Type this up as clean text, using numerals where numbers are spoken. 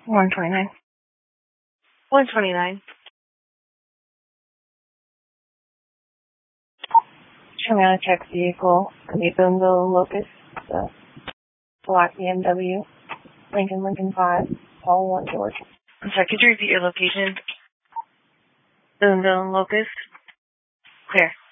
129. 129. Show me on a check vehicle. Could be Boonville Locust, black BMW, Lincoln 5, Paul 1 George. I'm sorry, could you repeat your location? Boonville Locust. Clear.